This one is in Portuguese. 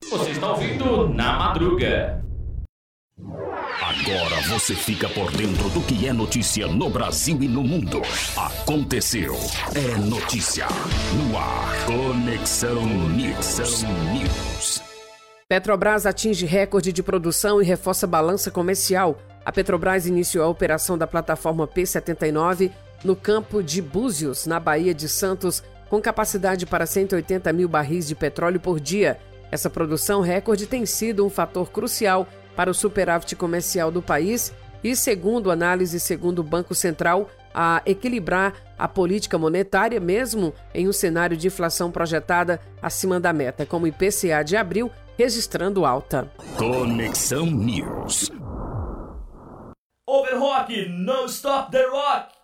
Você está ouvindo Na Madruga. Agora você fica por dentro do que é notícia no Brasil e no mundo. Aconteceu. É notícia. No ar. Conexão News. Petrobras atinge recorde de produção e reforça balança comercial. A Petrobras iniciou a operação da plataforma P-79 no campo de Búzios, na Baía de Santos, com capacidade para 180 mil barris de petróleo por dia. Essa produção recorde tem sido um fator crucial para o superávit comercial do país e, segundo o Banco Central, a equilibrar a política monetária, mesmo em um cenário de inflação projetada acima da meta, como o IPCA de abril, registrando alta. Conexão News. Overrock, não stop the rock!